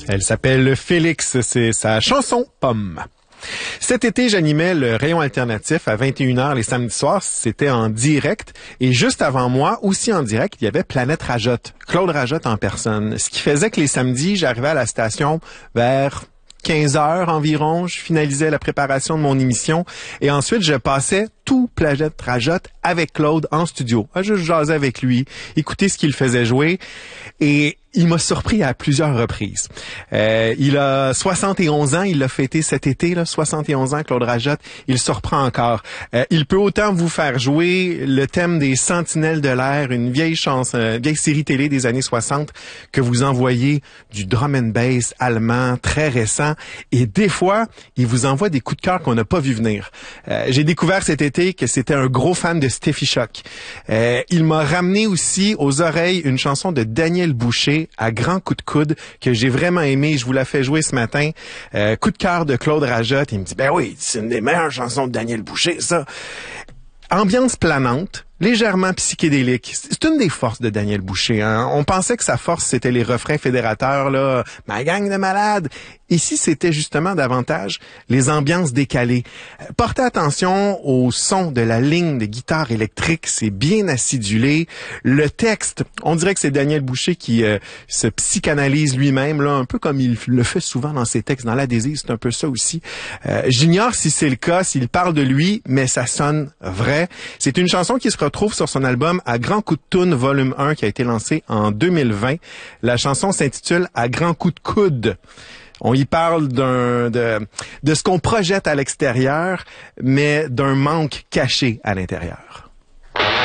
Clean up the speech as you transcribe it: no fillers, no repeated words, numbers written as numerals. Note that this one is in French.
Elle s'appelle Félix, c'est sa chanson Pomme. Cet été, j'animais le Rayon Alternatif à 21h les samedis soirs. C'était en direct. Et juste avant moi, aussi en direct, il y avait Planète Rajotte, Claude Rajotte en personne. Ce qui faisait que les samedis, j'arrivais à la station vers 15 heures environ. Je finalisais la préparation de mon émission. Et ensuite, je passais tout Planète Rajotte avec Claude en studio. Je jasais avec lui, écouter ce qu'il faisait jouer. Et il m'a surpris à plusieurs reprises. Il a 71 ans, il l'a fêté cet été, là, 71 ans, Claude Rajotte. Il surprend encore. Il peut autant vous faire jouer le thème des Sentinelles de l'air, une vieille chanson, vieille série télé des années 60, que vous envoyez du drum and bass allemand très récent. Et des fois, il vous envoie des coups de cœur qu'on n'a pas vu venir. J'ai découvert cet été que c'était un gros fan de Steffi Shock. Il m'a ramené aussi aux oreilles une chanson de Daniel Boucher, à grands coups de coude, que j'ai vraiment aimé. Je vous la fais jouer ce matin. Coup de cœur de Claude Rajotte. Il me dit, ben oui, c'est une des meilleures chansons de Daniel Boucher, ça. Ambiance planante, légèrement psychédélique. C'est une des forces de Daniel Boucher. Hein? On pensait que sa force, c'était les refrains fédérateurs, là, « Ma gang de malades ». Ici, c'était justement davantage les ambiances décalées. Portez attention au son de la ligne de guitare électrique, c'est bien acidulé. Le texte, on dirait que c'est Daniel Boucher qui se psychanalyse lui-même, là, un peu comme il le fait souvent dans ses textes. Dans l'Adhésive, c'est un peu ça aussi. J'ignore si c'est le cas, s'il parle de lui, mais ça sonne vrai. C'est une chanson qui se retrouve sur son album À grands coups de toune, volume 1, qui a été lancé en 2020. La chanson s'intitule À grands coups de coude. On y parle de ce qu'on projette à l'extérieur, mais d'un manque caché à l'intérieur.